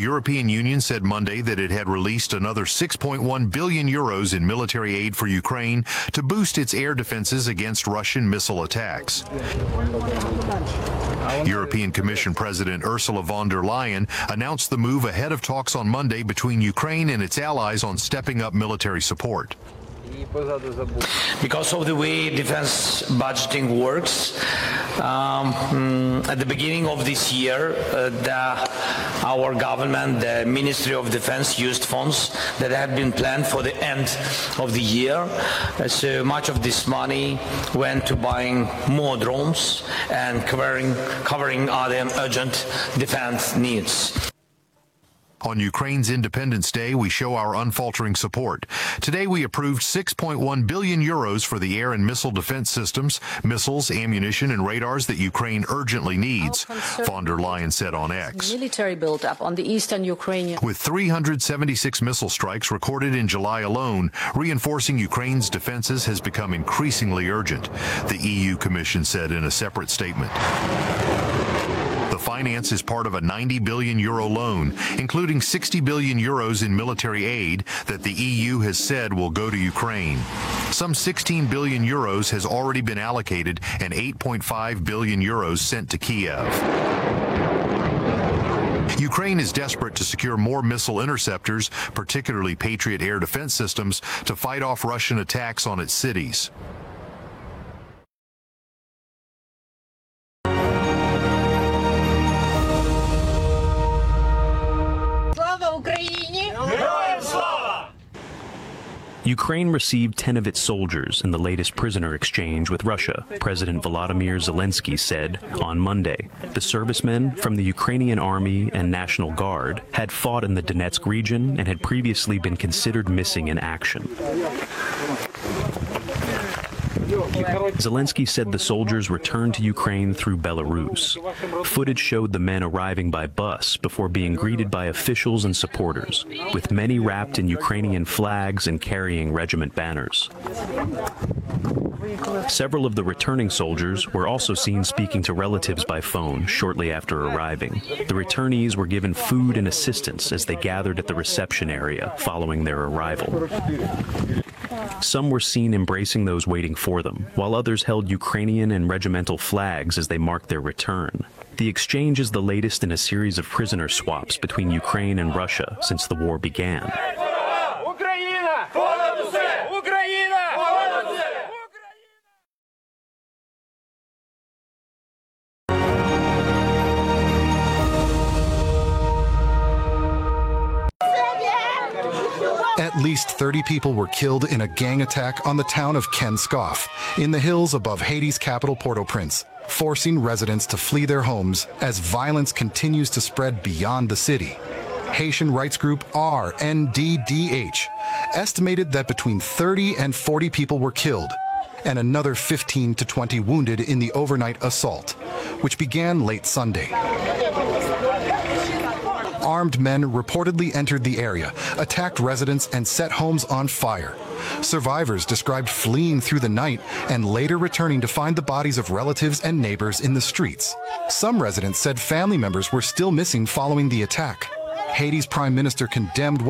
European Union said Monday that it had released another 6.1 billion euros in military aid for Ukraine to boost its air defenses against Russian missile attacks. European Commission President Ursula von der Leyen announced the move ahead of talks on Monday between Ukraine and its allies on stepping up military support. Because of the way defense budgeting works, at the beginning of this year, our government, the Ministry of Defense, used funds that had been planned for the end of the year. So much of this money went to buying more drones and covering other urgent defense needs. On Ukraine's Independence Day, we show our unfaltering support. Today, we approved 6.1 billion euros for the air and missile defense systems, missiles, ammunition, and radars that Ukraine urgently needs, von der Leyen said on X. Military buildup on the eastern Ukrainian. With 376 missile strikes recorded in July alone, reinforcing Ukraine's defenses has become increasingly urgent, the EU Commission said in a separate statement. The finance is part of a 90 billion euro loan, including 60 billion euros in military aid that the EU has said will go to Ukraine. Some 16 billion euros has already been allocated and 8.5 billion euros sent to Kiev. Ukraine is desperate to secure more missile interceptors, particularly Patriot air defense systems, to fight off Russian attacks on its cities. Ukraine received 10 of its soldiers in the latest prisoner exchange with Russia, President Volodymyr Zelensky said on Monday. The servicemen from the Ukrainian Army and National Guard had fought in the Donetsk region and had previously been considered missing in action. Zelensky said the soldiers returned to Ukraine through Belarus. Footage showed the men arriving by bus before being greeted by officials and supporters, with many wrapped in Ukrainian flags and carrying regiment banners. Several of the returning soldiers were also seen speaking to relatives by phone shortly after arriving. The returnees were given food and assistance as they gathered at the reception area following their arrival. Some were seen embracing those waiting for them, while others held Ukrainian and regimental flags as they marked their return. The exchange is the latest in a series of prisoner swaps between Ukraine and Russia since the war began. At least 30 people were killed in a gang attack on the town of Kenskov, in the hills above Haiti's capital Port-au-Prince, forcing residents to flee their homes as violence continues to spread beyond the city. Haitian rights group RNDDH estimated that between 30 and 40 people were killed, and another 15 to 20 wounded in the overnight assault, which began late Sunday. Armed men reportedly entered the area, attacked residents, and set homes on fire. Survivors described fleeing through the night and later returning to find the bodies of relatives and neighbors in the streets. Some residents said family members were still missing following the attack. Haiti's prime minister condemned